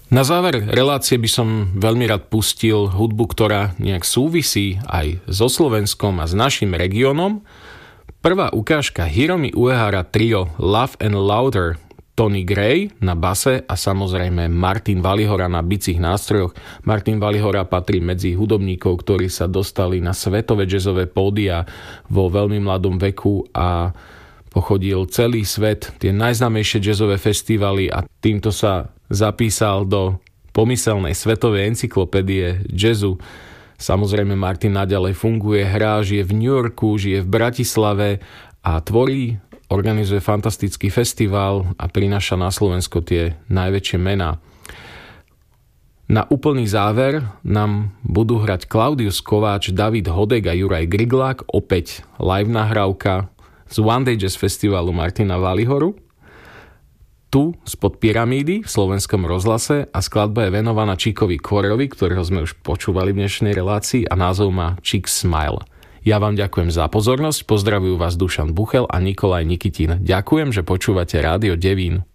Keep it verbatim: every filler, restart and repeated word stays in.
Na záver relácie by som veľmi rád pustil hudbu, ktorá nejak súvisí aj so Slovenskom a s našim regiónom. Prvá ukážka Hiromi Uehara trio Love and Louder, Tony Gray na base a samozrejme Martin Valihora na bicích nástrojoch. Martin Valihora patrí medzi hudobníkov, ktorí sa dostali na svetové jazzové pódia vo veľmi mladom veku a pochodil celý svet, tie najznámejšie jazzové festivaly a týmto sa zapísal do pomyselnej svetovej encyklopédie jazzu. Samozrejme Martin naďalej funguje, hrá, žije v New Yorku, žije v Bratislave a tvorí, organizuje fantastický festival a prináša na Slovensko tie najväčšie mená. Na úplný záver nám budú hrať Klaudius Kováč, David Hodek a Juraj Griglák, opäť live nahrávka z One Day Jazz Festivalu Martina Valihoru. Tu spod Pyramídy v Slovenskom rozhlase a skladba je venovaná Číkovi Kôrerovi, ktorého sme už počúvali v dnešnej relácii a názov má Čík Smile. Ja vám ďakujem za pozornosť, pozdravujú vás Dušan Buchel a Nikolaj Nikitin. Ďakujem, že počúvate Rádio Devín.